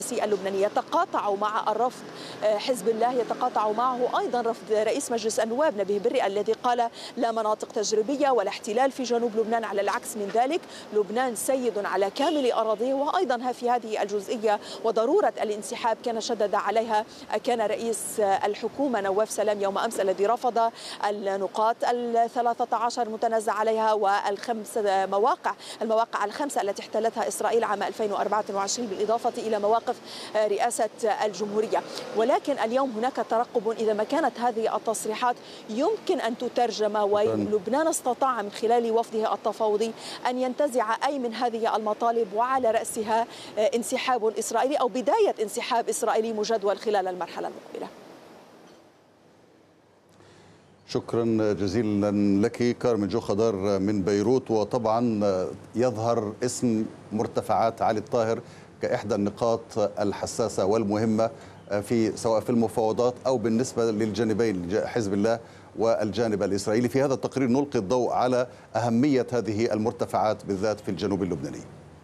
اللبناني يتقاطع مع الرفض حزب الله، يتقاطع معه أيضا رفض رئيس مجلس النواب نبيه بري الذي قال لا مناطق تجريبية ولا احتلال في جنوب لبنان. على العكس من ذلك، لبنان سيد على كامل أراضيه. وأيضا في هذه الجزئية وضرورة الانسحاب كان شدد عليها كان رئيس الحكومة نواف سلام يوم أمس الذي رفض النقاط 13 المتنازع عليها المواقع الخمسة التي احتلتها إسرائيل عام 2024 بالإضافة إلى مواقف رئاسة الجمهورية. ولكن اليوم هناك ترقب إذا ما كانت هذه التصريحات يمكن أن تترجم، ولبنان استطاع من خلال وفده التفاوضي أن ينتزع أي من هذه المطالب، وعلى رأسها انسحاب إسرائيلي أو بداية انسحاب إسرائيلي مجدول خلال المرحلة المقبلة. شكرا جزيلا لك كارمن جو خضار من بيروت. وطبعا يظهر اسم مرتفعات علي الطاهر كإحدى النقاط الحساسة والمهمة سواء في المفاوضات أو بالنسبة للجانبين حزب الله والجانب الإسرائيلي. في هذا التقرير نلقي الضوء على أهمية هذه المرتفعات بالذات في الجنوب اللبناني.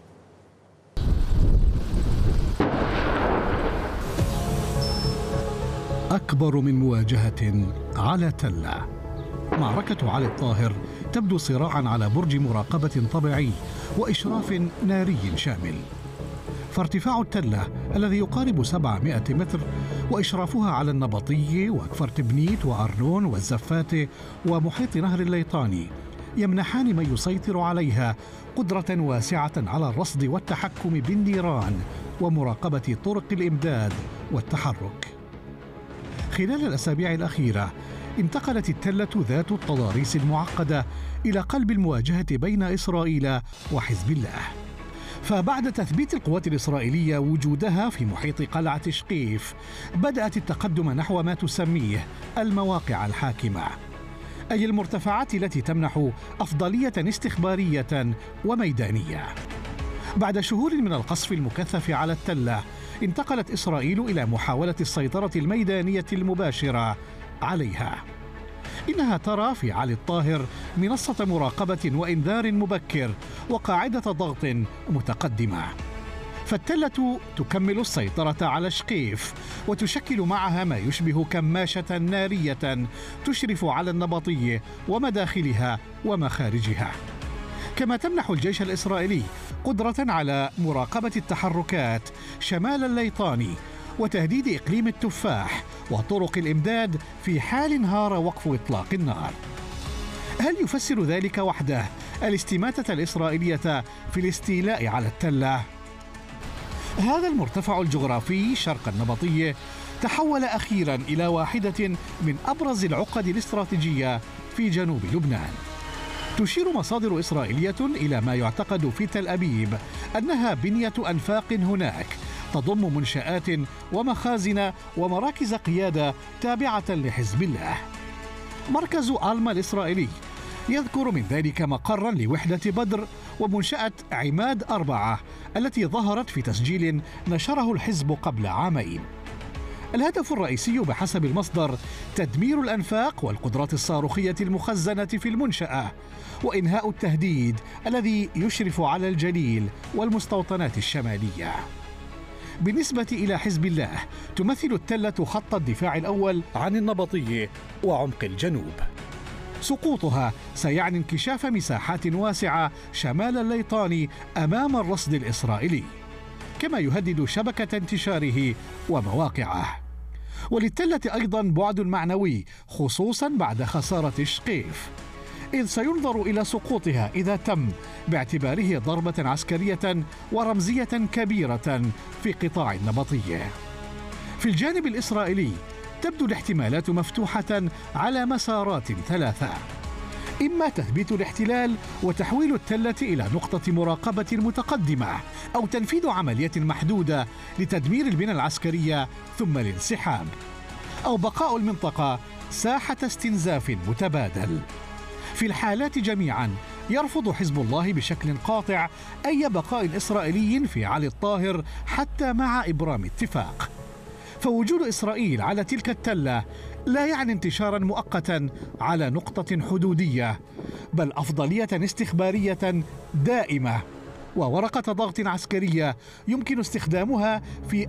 أكبر من مواجهة على تلة. معركة علي الطاهر تبدو صراعا على برج مراقبة طبيعي وإشراف ناري شامل. فارتفاع التلة الذي يقارب 700 متر وإشرافها على النبطية وكفر تبنيت وأرنون والزفاتة ومحيط نهر الليطاني يمنحان من يسيطر عليها قدرة واسعة على الرصد والتحكم بالنيران ومراقبة طرق الإمداد والتحرك. خلال الأسابيع الأخيرة انتقلت التلة ذات التضاريس المعقدة إلى قلب المواجهة بين إسرائيل وحزب الله. فبعد تثبيت القوات الإسرائيلية وجودها في محيط قلعة شقيف، بدأت التقدم نحو ما تسميه المواقع الحاكمة، أي المرتفعات التي تمنح أفضلية استخبارية وميدانية. بعد شهور من القصف المكثف على التلة، انتقلت إسرائيل إلى محاولة السيطرة الميدانية المباشرة عليها. إنها ترى في علي الطاهر منصة مراقبة وإنذار مبكر وقاعدة ضغط متقدمة. فالتلة تكمل السيطرة على شقيف وتشكل معها ما يشبه كماشة نارية تشرف على النبطية ومداخلها ومخارجها، كما تمنح الجيش الإسرائيلي قدرة على مراقبة التحركات شمال الليطاني وتهديد إقليم التفاح وطرق الإمداد في حال انهار وقف إطلاق النار. هل يفسر ذلك وحده الاستماتة الإسرائيلية في الاستيلاء على التلة؟ هذا المرتفع الجغرافي شرق النبطية تحول أخيرا إلى واحدة من أبرز العقد الاستراتيجية في جنوب لبنان. تشير مصادر إسرائيلية إلى ما يعتقد في تل أبيب أنها بنية أنفاق هناك تضم منشآت ومخازن ومراكز قيادة تابعة لحزب الله. مركز آلما الإسرائيلي يذكر من ذلك مقرا لوحدة بدر ومنشأة عماد 4 التي ظهرت في تسجيل نشره الحزب قبل عامين. الهدف الرئيسي بحسب المصدر تدمير الأنفاق والقدرات الصاروخية المخزنة في المنشأة وإنهاء التهديد الذي يشرف على الجليل والمستوطنات الشمالية. بالنسبة إلى حزب الله، تمثل التلة خط الدفاع الأول عن النبطية وعمق الجنوب. سقوطها سيعني انكشاف مساحات واسعة شمال الليطاني أمام الرصد الإسرائيلي، كما يهدد شبكة انتشاره ومواقعه. وللتلة أيضا بعد معنوي خصوصا بعد خسارة شقيف، إذ سينظر إلى سقوطها إذا تم باعتباره ضربة عسكرية ورمزية كبيرة في قطاع النبطية. في الجانب الإسرائيلي تبدو الاحتمالات مفتوحة على مسارات ثلاثة: إما تثبيت الاحتلال وتحويل التلة إلى نقطة مراقبة متقدمة، أو تنفيذ عملية محدودة لتدمير البنى العسكرية ثم الانسحاب، أو بقاء المنطقة ساحة استنزاف متبادل. في الحالات جميعا يرفض حزب الله بشكل قاطع أي بقاء إسرائيلي في علي الطاهر حتى مع إبرام اتفاق. فوجود إسرائيل على تلك التلة لا يعني انتشارا مؤقتا على نقطة حدودية، بل أفضلية استخبارية دائمة وورقة ضغط عسكرية يمكن استخدامها في